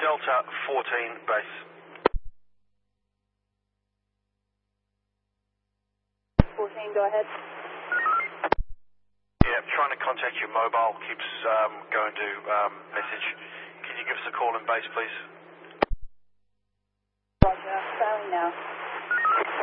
Delta 14 base. 14, go ahead. Yeah, trying to contact your mobile, keeps going to message. Can you give us a call in base, please? Roger, failing now.